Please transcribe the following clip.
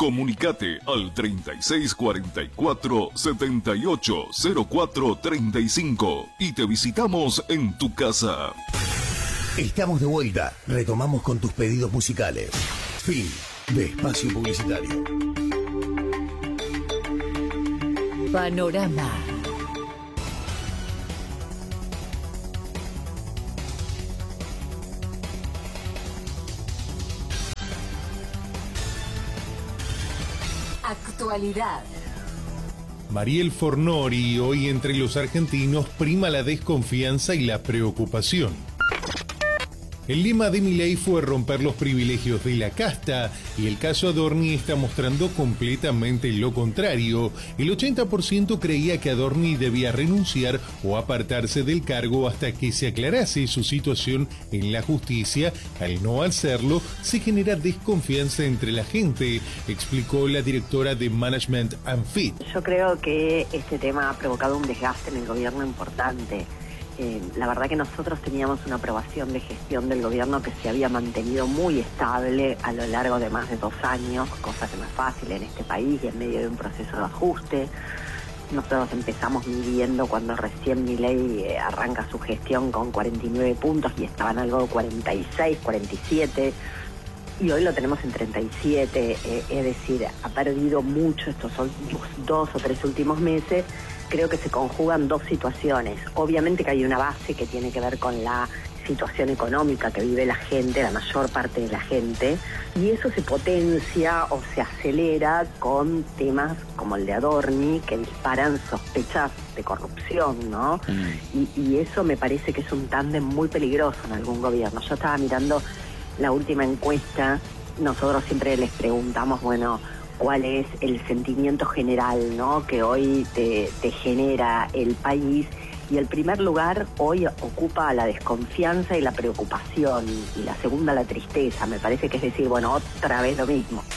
Comunicate al 3644-780435 y te visitamos en tu casa. Estamos de vuelta. Retomamos con tus pedidos musicales. Fin de espacio publicitario. Panorama. Actualidad. Mariel Fornori, hoy entre los argentinos prima la desconfianza y la preocupación. El lema de Milei fue romper los privilegios de la casta y el caso Adorni está mostrando completamente lo contrario. El 80% creía que Adorni debía renunciar o apartarse del cargo hasta que se aclarase su situación en la justicia. Al no hacerlo, se genera desconfianza entre la gente, explicó la directora de Management and Fit. Yo creo que este tema ha provocado un desgaste en el gobierno importante. La verdad que nosotros teníamos una aprobación de gestión del gobierno que se había mantenido muy estable a lo largo de más de 2 años, cosa que no es fácil en este país y en medio de un proceso de ajuste. Nosotros empezamos midiendo cuando recién Milei arranca su gestión con 49 puntos y estaban algo de 46, 47, y hoy lo tenemos en 37, es decir, ha perdido mucho estos 2 o 3 últimos meses. Creo que se conjugan 2 situaciones. Obviamente que hay una base que tiene que ver con la situación económica que vive la gente, la mayor parte de la gente, y eso se potencia o se acelera con temas como el de Adorni, que disparan sospechas de corrupción, ¿no? Y eso me parece que es un tándem muy peligroso en algún gobierno. Yo estaba mirando la última encuesta, nosotros siempre les preguntamos, bueno, cuál es el sentimiento general, ¿no?, que hoy te genera el país, y el primer lugar hoy ocupa la desconfianza y la preocupación, y la segunda la tristeza. Me parece que es decir, bueno, otra vez lo mismo.